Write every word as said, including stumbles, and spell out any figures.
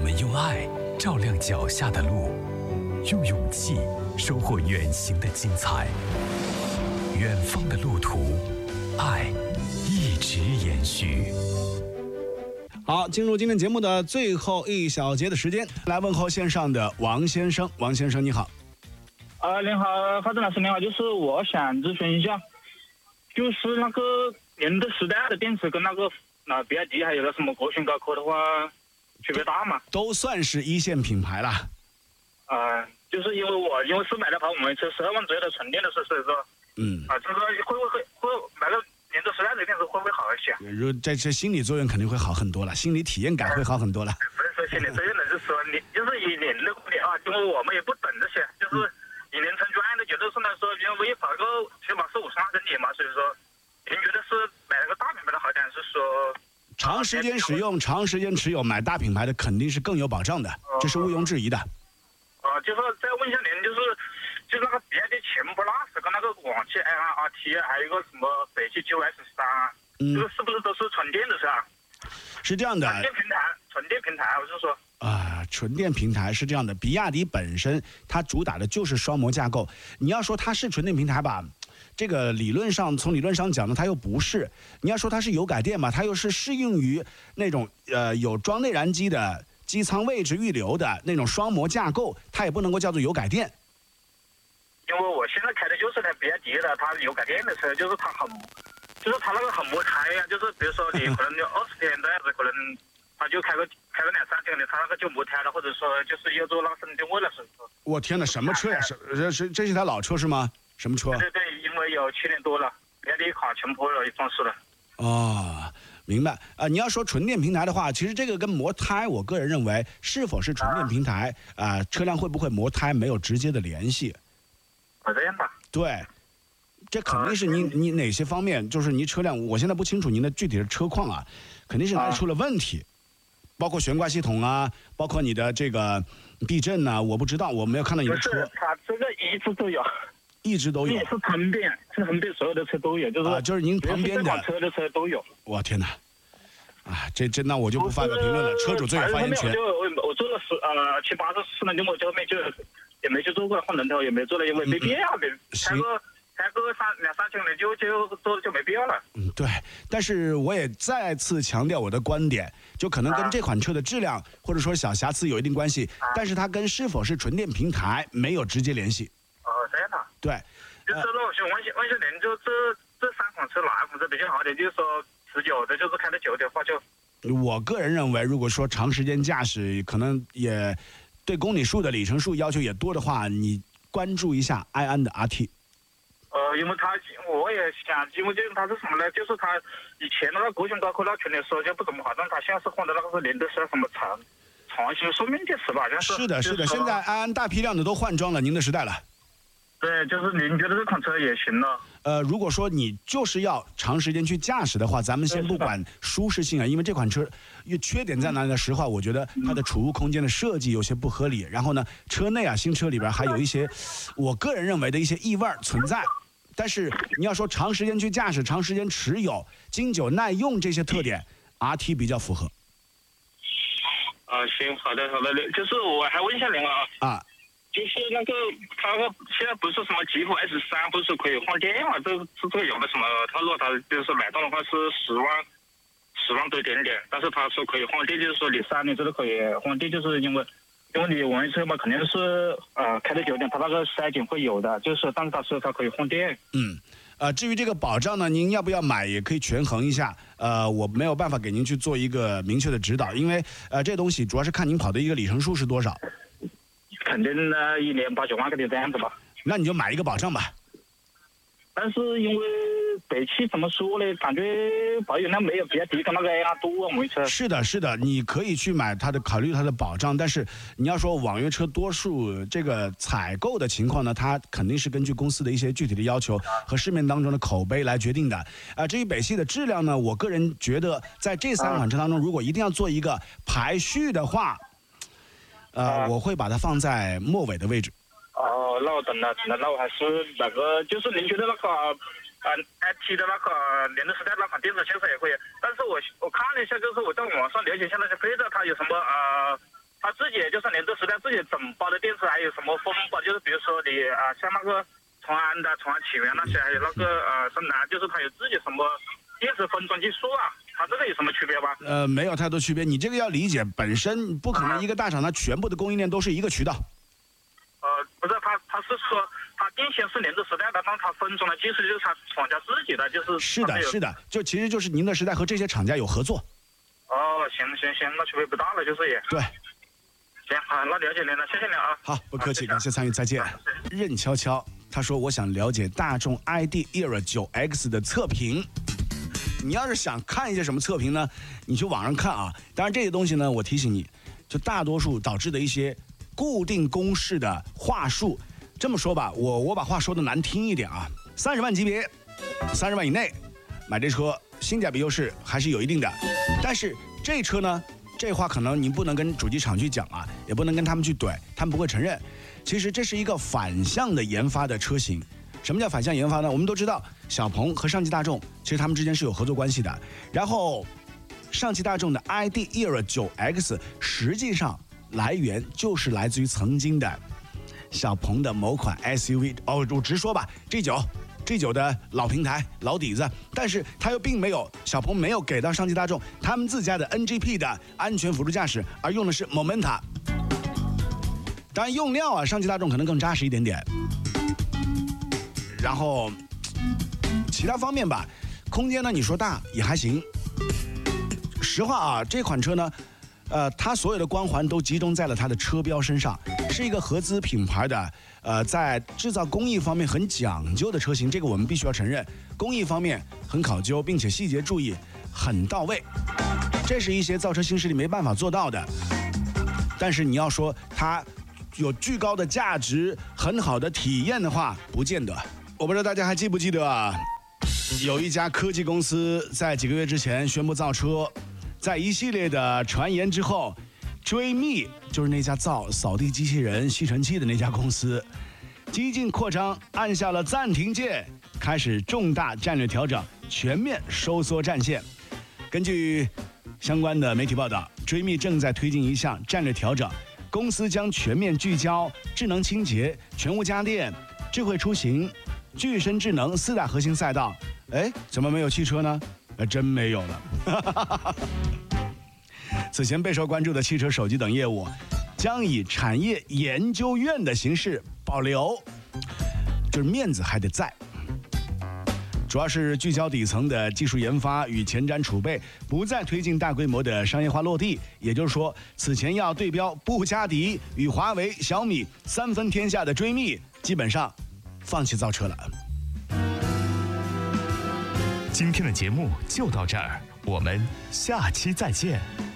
们用爱照亮脚下的路，用勇气收获远行的精彩。远方的路途，爱一直延续。 好，进入今天节目的最后一小节的时间，来问候线上的王先生。王先生你好。 啊、呃，您好，发展老师您好，就是我想咨询一下，就是那个宁德时代的电池跟那个那、呃、比亚迪还有个什么国轩高科的话，区别大吗？ 都算是一线品牌了。 啊、呃，就是因为我因为是买了跑摩托车十二万左右的纯电的车，所以说， 嗯， 啊、呃，这个会不会会买个宁德时代的电池会不会好一些？ 如这这心理作用肯定会好很多了，心理体验感会好很多了。 不是说心理作用的，就是说你就是以您的观点啊，因为我们也不懂这些，就是。嗯以您成专的觉得是来说，因为跑个起码是五十万公里嘛，所以说，您觉得是买了个大品牌的好点，还是说长时间使用、长时间持有买大品牌的肯定是更有保障的，呃、这是毋庸置疑的。 啊、呃，就是再问一下您，就是就是那个比亚迪秦 Plus 跟那个广汽 i R T， 还有一个什么北汽 G S 三，嗯，这个是不是都是纯电的是吧？ 是这样的。 纯电平台，纯电平台，我是说。 啊，纯电平台是这样的，比亚迪本身它主打的就是双模架构。你要说它是纯电平台吧，这个理论上从理论上讲呢，它又不是。你要说它是油改电嘛，它又是适用于那种呃有装内燃机的机舱位置预留的那种双模架构，它也不能够叫做油改电。 因为我现在开的就是台比亚迪的，它油改电的车，就是它很，就是它那个很磨胎呀、啊，就是比如说你可能有二十天这样子，可能。他就开个开个两三千里，他那个就没胎了，或者说就是要做那个深定位了，所以说。 我天哪，什么车呀？是这是这是台老车是吗？什么车？ 对对对，因为有七年多了，比亚迪一款秦 Pro 也上市了。 哦，明白啊、呃。你要说纯电平台的话，其实这个跟磨胎，我个人认为是否是纯电平台啊、呃，车辆会不会磨胎没有直接的联系。 啊，这样吧。 对。这肯定是你你哪些方面，就是你车辆，我现在不清楚您的具体的车况啊，肯定是哪里出了问题。包括悬挂系统啊，包括你的这个避震呐、啊，我不知道，我没有看到你的车。 不是，它这个一直都有， 一直都有。 也是通便，是通便所有的车都有，就是啊，就是您旁边的。 这款车的车都有。 我天哪！啊，这这那我就不发表评论了，车主最有发言权。 我就我我做了十呃七八十四轮，就我就后面就也没去做过换轮头，也没做了，因为没必要，没开个。开个三两三千里就就做就没必要了。 嗯，对。但是我也再次强调我的观点，就可能跟这款车的质量、啊、或者说小瑕疵有一定关系、啊，但是它跟是否是纯电平台没有直接联系。 哦，这样的。 对。 就是那我想问一下，问一下您，就这这三款车哪一款车比较好的？就是说持久的，就是开得久的话就。 我个人认为，如果说长时间驾驶，可能也对公里数的里程数要求也多的话，你关注一下埃安的 R T。 呃，因为他我也想，因为这个他是什么呢？就是他以前那个国轩高科那群的时候就不怎么好，但他现在是换的那个是宁德时代什么长长型寿命电池吧，好像是。 是的，是的，现在安安大批量的都换装了宁德时代了。 对，就是您觉得这款车也行了。 呃，如果说你就是要长时间去驾驶的话，咱们先不管舒适性啊，因为这款车缺点在哪里呢？实话，我觉得它的储物空间的设计有些不合理，然后呢，车内啊，新车里边还有一些我个人认为的一些异味存在。但是你要说长时间去驾驶、长时间持有、经久耐用这些特点 ，R T 比较符合。 啊，行，好的，好的，就是我还问一下您啊。 啊。 就是那个，他现在不是什么吉普 S 三不是可以换电嘛？这这这有个什么套路？他就是买到的话是十万，十万多一点点，但是他说可以换电，就是说你三年之内可以换电，就是因为。因为你玩车嘛，肯定是呃开的久点，它那个塞紧会有的，就是但是它说它可以换电。 嗯，呃，至于这个保障呢，您要不要买也可以权衡一下。呃，我没有办法给您去做一个明确的指导，因为呃这东西主要是看您跑的一个里程数是多少。 肯定呢，一年八九万个的这样子吧。 那你就买一个保障吧。 但是因为北汽怎么说呢？感觉保有量没有比较低的那个 A R 多啊，没车。 是的，是的，你可以去买它的，考虑它的保障。但是你要说网约车多数这个采购的情况呢，它肯定是根据公司的一些具体的要求和市面当中的口碑来决定的。啊、呃，至于北汽的质量呢，我个人觉得在这三款车当中，如果一定要做一个排序的话，呃，我会把它放在末尾的位置。 哦，那我懂了，懂了，那我还是那个，就是您觉得那个，呃 ，I T 的那个宁德时代那款电池确实也可以，但是我我看了一下，就是我在网上了解一下那些配置，它有什么呃他自己就是宁德时代自己整包的电池，还有什么分包，就是比如说你啊、呃，像那个长安的、长安启源那些，还有那个呃深南，就是它有自己什么电池分装技术啊，它这个有什么区别吧？ 呃，没有太多区别。你这个要理解，本身不可能一个大厂它全部的供应链都是一个渠道。 呃，不是，他他是说他电芯是宁德时代的，但他分装的技术就是他厂家自己的，就是是的，是的，就其实就是宁德时代和这些厂家有合作。 哦，行行行，那区别不大了，就是也。 对。 行啊，那了解您了，谢谢您啊。 好，不客气，感谢参与，再见。任悄悄他说：“我想了解大众 I D E R A 九 X 的测评。你要是想看一些什么测评呢，你去网上看啊。当然这些东西呢，我提醒你，就大多数导致的一些固定公式的话术。这么说吧，我我把话说的难听一点啊，三十万级别，三十万以内买这车，性价比优势还是有一定的。但是这车呢？”这话可能你不能跟主机厂去讲啊，也不能跟他们去怼，他们不会承认。其实这是一个反向的研发的车型。什么叫反向研发呢？我们都知道，小鹏和上汽大众其实他们之间是有合作关系的。然后，上汽大众的 I D E R A 九 X 实际上来源就是来自于曾经的小鹏的某款 S U V。哦，我直说吧 ，G 九。G 九的老平台、老底子，但是它又并没有小鹏没有给到上汽大众他们自家的 N G P 的安全辅助驾驶，而用的是 Momenta。当然用料啊，上汽大众可能更扎实一点点。然后其他方面吧，空间呢你说大也还行。实话啊，这款车呢，呃，它所有的光环都集中在了它的车标身上，是一个合资品牌的。呃，在制造工艺方面很讲究的车型，这个我们必须要承认，工艺方面很考究，并且细节注意很到位，这是一些造车新势力没办法做到的。但是你要说它有巨高的价值、很好的体验的话，不见得。我不知道大家还记不记得啊？有一家科技公司在几个月之前宣布造车，在一系列的传言之后。追觅就是那家造扫地机器人吸尘器的那家公司，激进扩张，按下了暂停键，开始重大战略调整，全面收缩战线。根据相关的媒体报道，追觅正在推进一项战略调整，公司将全面聚焦智能清洁、全屋家电、智慧出行、具身智能四大核心赛道。哎，怎么没有汽车呢？呃，真没有了。此前备受关注的汽车、手机等业务，将以产业研究院的形式保留，就是面子还得在。主要是聚焦底层的技术研发与前瞻储备，不再推进大规模的商业化落地。也就是说，此前要对标布加迪与华为、小米三分天下的追觅，基本上放弃造车了。 今天的节目就到这儿，我们下期再见。